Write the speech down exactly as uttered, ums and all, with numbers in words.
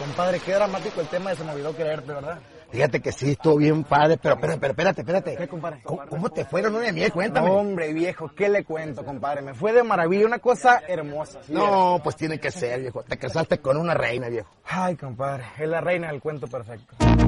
Compadre, qué dramático el tema de se me olvidó quererte, ¿verdad? Fíjate que sí, estuvo bien padre, pero, pero, pero espérate, espérate. ¿Qué, compadre? ¿Cómo, cómo te fue la luna de miel? Cuéntame. No, hombre, viejo, ¿qué le cuento, compadre? Me fue de maravilla, una cosa hermosa. ¿Sí? No, pues tiene que ser, viejo. Te casaste con una reina, viejo. Ay, compadre, es la reina del cuento perfecto.